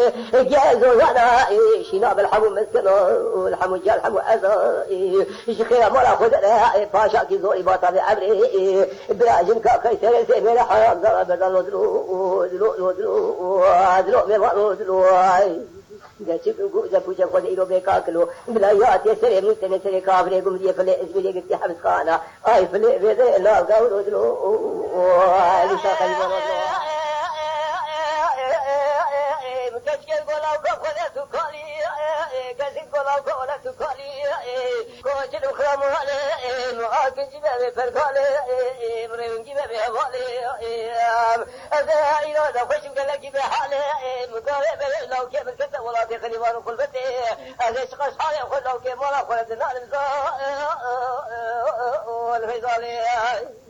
جازوا وانا شناب الحمو مسكنه والحمو جال حمو ازا شخير مولا خدنا باشا كي زوري باطا بعمري براجم كاكي سير حيام ضرب دلو دلو دلو دلو دلو دلو جالس يقول جابوا جابوا إيرو بيكاكلو بلايات يسري مستني سري كافري قمدي فلي إسمي قلت حبس خانة أي فلي بذي لا قولوا دلو لسا خلي مكشكل قولاو قفلة تقالي قزين قولاو قولة تقالي كوشل وخرامو علي معاكن جبابي فرقالي مريم جبابي هوالي أذا إيرو خوشم قلق جبابي حالي مقاربة لو كيف الكتب ولا تخليبان وقلبتي أذا شخص حالي وخل لو كيف ولا خلد النار والفيضالي